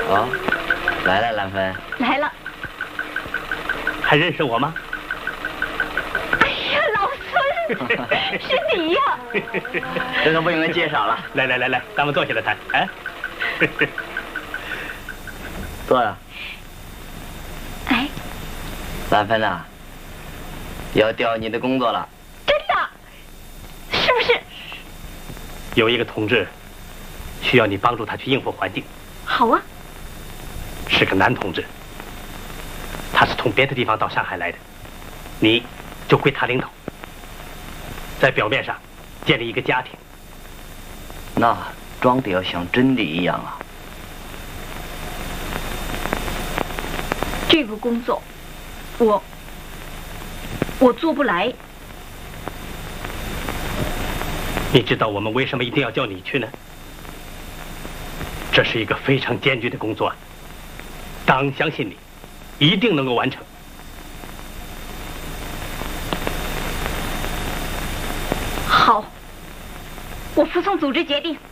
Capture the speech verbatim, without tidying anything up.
哦，来了，兰芬。 来了。 还认识我吗？ 哎呀，老孙，是你呀！ 这都不用人介绍了。 来来来来，咱们坐下来谈。哎， 坐呀。 哎， 兰芬呐，要调你的工作了。 真的？是不是？ 有一个同志需要你帮助他去应付环境。 好啊。 是个男同志，他是从别的地方到上海来的，你就归他领导，在表面上建立一个家庭。 那装得要像真的一样啊。 这个工作，我我做不来。 你知道我们为什么一定要叫你去呢？这是一个非常艰巨的工作，党相信你，一定能够完成。 好，我服从组织决定。